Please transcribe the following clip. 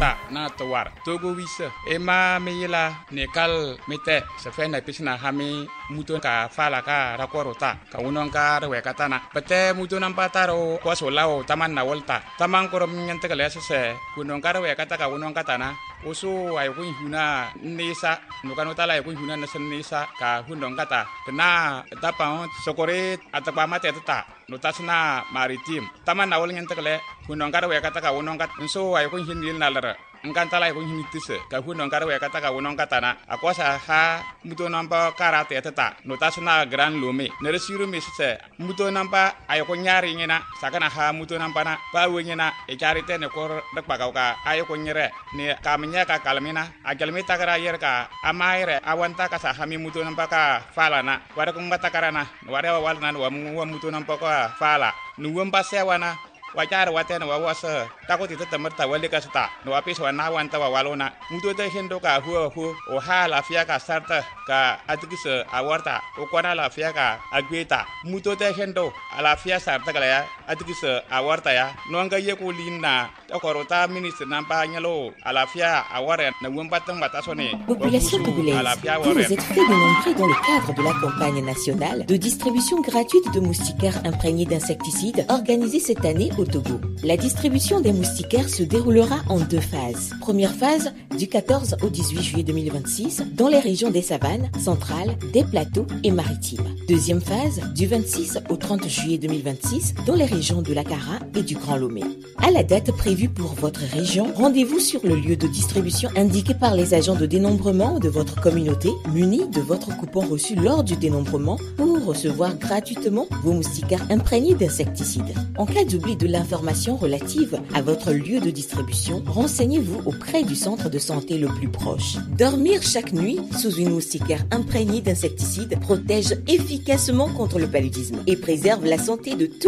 ta na tawar togo wisa ema meyela nekal mete se fe na pisna hami muto ka fala ka rakorota ka unon ka rewe katana pete muto nampataro ko solao taman na volta taman korom nyante kale se kunon ka rewe kata ka unon katana oso ay ko huna nisa no kanota la ko huna na nisa ka hunon kata tena tapa sokore atapa mate tata notasna maritim taman na wol nyante kale kunon ka rewe kata ka unon kat so ay ko hinil nalara ngantala ko hinitise ka hunon ka rewe kata ka unon katana akosa ha muto nampa karate tata notasna gran lome neresiru misse muto nampa ay ko nyari ngena sakana ha muto nampa na pa wengena e charite ne ko dakpa ka ay ko nyere ne kamnya ka kalmina ajalmi takara yer ka amaire awanta ka sa hami muto nampa ka fala na wara ko ngata karana wara wal nan wa muto nampa ka fala nuwam pasewana wajar watena wawasa takoti tetemerta wale kasta no apis wana wanta walona muto te hendo ka hu o hala fia ka sarta ka atikise awarta o kwana la fia ka agweta muto te hendo ala fia sarta kala ya atikise awarta ya no nga yeko linna okorota ministre nampa nyalo ala fia aware na wembatan batasone. Population congolaise, vous vous êtes fait dénombrer dans le cadre de la campagne nationale de distribution gratuite de moustiquaires imprégnés d'insecticides organisée cette année au Togo. La distribution des moustiquaires se déroulera en 2 phases. Première phase, du 14 au 18 juillet 2026, dans les régions des savanes, centrales, des plateaux et maritimes. Deuxième phase, du 26 au 30 juillet 2026, dans les régions de l'Akara et du Grand Lomé. À la date prévue pour votre région, rendez-vous sur le lieu de distribution indiqué par les agents de dénombrement de votre communauté, munis de votre coupon reçu lors du dénombrement pour recevoir gratuitement vos moustiquaires imprégnés d'insecticides. En cas d'oubli de l'information relative à votre lieu de distribution, renseignez-vous auprès du centre de santé le plus proche. Dormir chaque nuit sous une moustiquaire imprégnée d'insecticides protège efficacement contre le paludisme et préserve la santé de tous